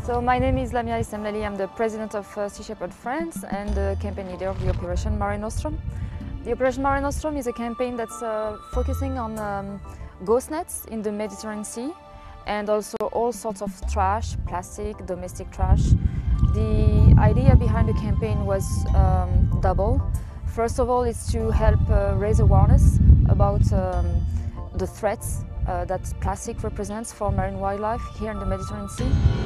So my name is Lamia Issemlali. I'm the president of Sea Shepherd France and the campaign leader of the Operation Mare Nostrum. The Operation Mare Nostrum is a campaign that's focusing on ghost nets in the Mediterranean Sea and also all sorts of trash, plastic, domestic trash. The idea behind the campaign was double. First of all, it's to help raise awareness about the threats that plastic represents for marine wildlife here in the Mediterranean Sea.